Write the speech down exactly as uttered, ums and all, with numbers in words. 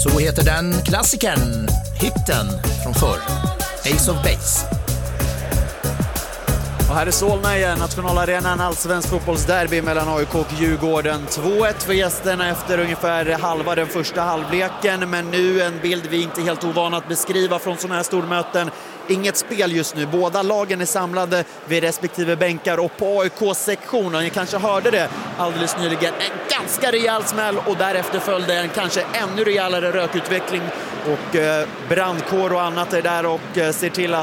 Så heter den klassikern, hitten från förr, Ace of Base. Och här är Solna igen, nationalarenan, allsvensk fotbollsderby mellan A I K och Djurgården. två ett för gästerna efter ungefär halva den första halvleken, men nu en bild vi inte är helt ovana att beskriva från sådana här stormöten. Inget spel just nu, båda lagen är samlade vid respektive bänkar och på A I K-sektionen, ni kanske hörde det alldeles nyligen, en ganska rejäl smäll och därefter följde en kanske ännu rejälare rökutveckling och eh, brandkår och annat är där och eh, ser till att